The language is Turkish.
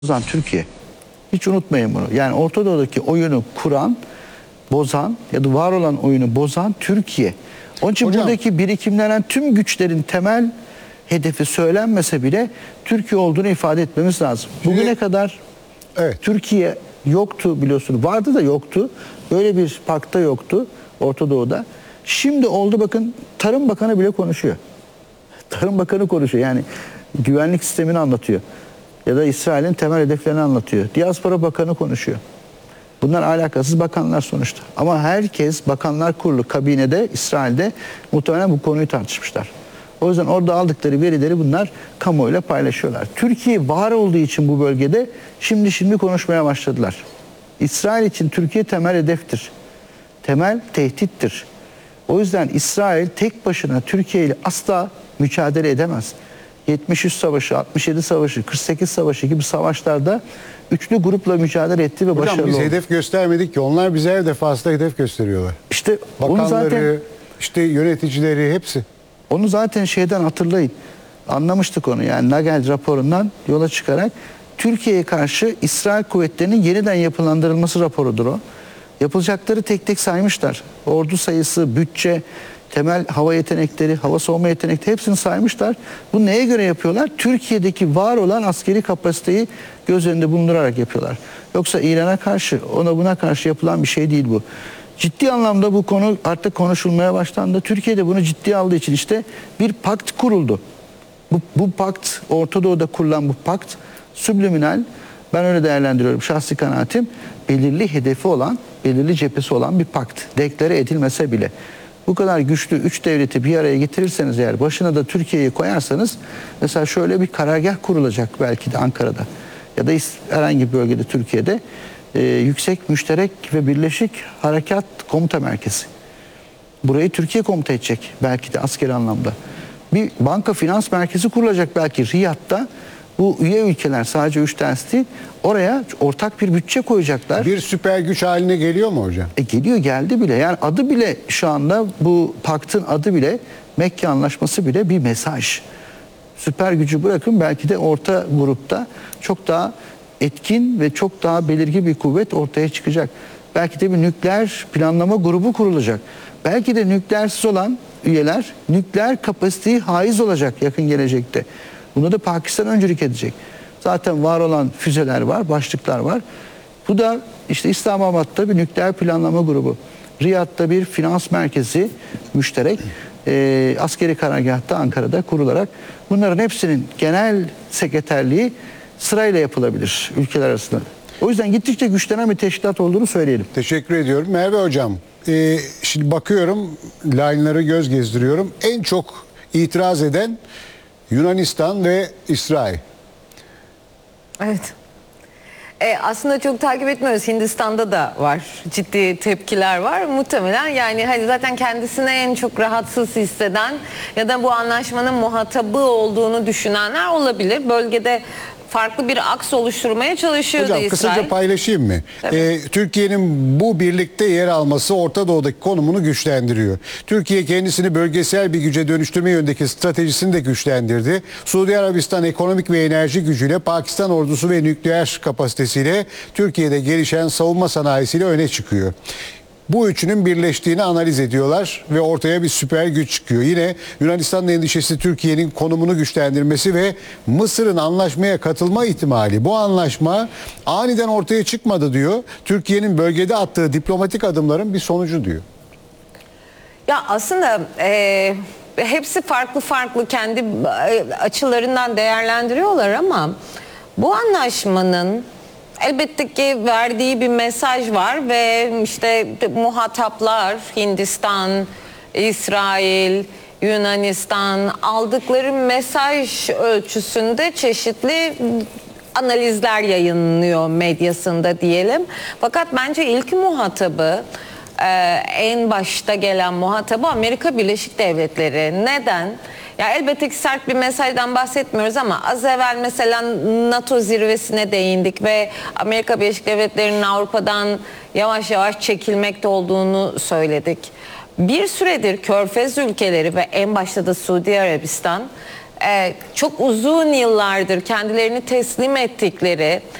bozan Türkiye. Hiç unutmayın bunu. Yani Orta Doğu'daki oyunu kuran, bozan ya da var olan oyunu bozan Türkiye. Onun için buradaki birikimlenen tüm güçlerin temel hedefi söylenmese bile Türkiye olduğunu ifade etmemiz lazım. Bugüne kadar Türkiye yoktu biliyorsunuz. Vardı da yoktu. Böyle bir pakta yoktu Orta Doğu'da. Şimdi oldu, bakın Tarım Bakanı bile konuşuyor. Tarım Bakanı konuşuyor. Yani güvenlik sistemini anlatıyor. Ya da İsrail'in temel hedeflerini anlatıyor. Diaspora Bakanı konuşuyor. Bunlar alakasız bakanlar sonuçta. Ama herkes, Bakanlar Kurulu kabinede, İsrail'de muhtemelen bu konuyu tartışmışlar. O yüzden orada aldıkları verileri bunlar kamuoyuyla paylaşıyorlar. Türkiye var olduğu için bu bölgede şimdi konuşmaya başladılar. İsrail için Türkiye temel hedeftir. Temel tehdittir. O yüzden İsrail tek başına Türkiye ile asla mücadele edemez. 73 Savaşı, 67 Savaşı, 48 Savaşı gibi savaşlarda üçlü grupla mücadele etti ve başarılı oldu. Hocam biz hedef göstermedik ki, onlar bize her defasında hedef gösteriyorlar. İşte bakanları, onu zaten, işte yöneticileri hepsi. Onu zaten şeyden hatırlayın. Anlamıştık onu, yani Nagel raporundan yola çıkarak Türkiye'ye karşı İsrail kuvvetlerinin yeniden yapılandırılması raporudur o. Yapılacakları tek tek saymışlar. Ordu sayısı, bütçe, temel hava yetenekleri, hava savunma yetenekleri hepsini saymışlar. Bu neye göre yapıyorlar? Türkiye'deki var olan askeri kapasiteyi göz önünde bulundurarak yapıyorlar. Yoksa İran'a karşı, ona buna karşı yapılan bir şey değil bu. Ciddi anlamda bu konu artık konuşulmaya başlandı. Türkiye'de bunu ciddiye aldığı için işte bir pakt kuruldu. Bu pakt, Orta Doğu'da kurulan bu pakt subliminal, ben öyle değerlendiriyorum şahsi kanaatim, belirli hedefi olan, belirli cephesi olan bir pakt. Deklare edilmese bile. Bu kadar güçlü üç devleti bir araya getirirseniz eğer, başına da Türkiye'yi koyarsanız, mesela şöyle bir karargah kurulacak belki de Ankara'da ya da herhangi bir bölgede Türkiye'de, Yüksek Müşterek ve Birleşik Harekat Komuta Merkezi. Burayı Türkiye komuta edecek belki de askeri anlamda. Bir banka finans merkezi kurulacak belki Riyad'da. Bu üye ülkeler, sadece 3 tanesi değil, oraya ortak bir bütçe koyacaklar. Bir süper güç haline geliyor mu hocam? Geliyor, geldi bile. Yani adı bile şu anda, bu paktın adı bile, Mekke Anlaşması bile bir mesaj. Süper gücü bırakın, belki de orta grupta çok daha etkin ve çok daha belirgin bir kuvvet ortaya çıkacak. Belki de bir nükleer planlama grubu kurulacak. Belki de nükleersiz olan üyeler nükleer kapasiteyi haiz olacak yakın gelecekte. Buna da Pakistan öncülük edecek. Zaten var olan füzeler var, başlıklar var. Bu da işte İslamabad'da bir nükleer planlama grubu. Riyad'da bir finans merkezi müşterek, askeri karargahta Ankara'da kurularak bunların hepsinin genel sekreterliği sırayla yapılabilir ülkeler arasında. O yüzden gittikçe güçlenen bir teşkilat olduğunu söyleyelim. Teşekkür ediyorum. Merve hocam, şimdi bakıyorum, line'ları göz gezdiriyorum. En çok itiraz eden Yunanistan ve İsrail. Evet. Aslında çok takip etmiyoruz. Hindistan'da da var. Ciddi tepkiler var. Muhtemelen yani hani zaten kendisine en çok rahatsız hisseden ya da bu anlaşmanın muhatabı olduğunu düşünenler olabilir. Bölgede farklı bir aks oluşturmaya çalışıyordu Hocam, İsrail. kısaca paylaşayım mı? Türkiye'nin bu birlikte yer alması Orta Doğu'daki konumunu güçlendiriyor. Türkiye kendisini bölgesel bir güce dönüştürme yönündeki stratejisini de güçlendirdi. Suudi Arabistan ekonomik ve enerji gücüyle, Pakistan ordusu ve nükleer kapasitesiyle, Türkiye'de gelişen savunma sanayisiyle öne çıkıyor. Bu üçünün birleştiğini analiz ediyorlar ve ortaya bir süper güç çıkıyor. Yine Yunanistan'ın endişesi Türkiye'nin konumunu güçlendirmesi ve Mısır'ın anlaşmaya katılma ihtimali. Bu anlaşma aniden ortaya çıkmadı diyor. Türkiye'nin bölgede attığı diplomatik adımların bir sonucu diyor. Ya aslında hepsi farklı kendi açılarından değerlendiriyorlar ama bu anlaşmanın elbette ki verdiği bir mesaj var ve işte muhataplar Hindistan, İsrail, Yunanistan aldıkları mesaj ölçüsünde çeşitli analizler yayınlıyor medyasında diyelim. Fakat bence ilk muhatabı, en başta gelen muhatabı Amerika Birleşik Devletleri. Neden? Ya elbette ki sert bir mesajdan bahsetmiyoruz ama az evvel mesela NATO zirvesine değindik ve Amerika Birleşik Devletleri'nin Avrupa'dan yavaş yavaş çekilmekte olduğunu söyledik. Bir süredir Körfez ülkeleri ve en başta da Suudi Arabistan çok uzun yıllardır kendilerini teslim ettikleri